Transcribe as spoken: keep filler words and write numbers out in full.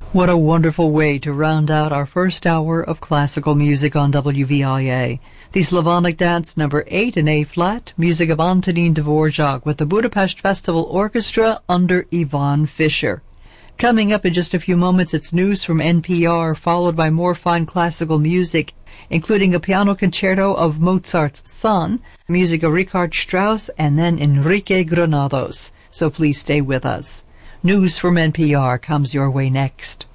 What a wonderful way to round out our first hour of classical music on W V I A. The Slavonic Dance number eight in A-flat, music of Antonin Dvorak with the Budapest Festival Orchestra under Ivan Fischer. Coming up in just a few moments, it's news from N P R, followed by more fine classical music, including a piano concerto of Mozart's son, music of Richard Strauss, and then Enrique Granados. So please stay with us. News from N P R comes your way next.